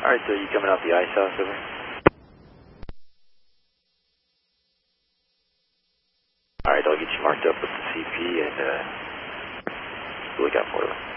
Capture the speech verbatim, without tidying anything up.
Alright, so you coming out the ice house over? Alright, I'll get you marked up with the C P and uh, look out for it.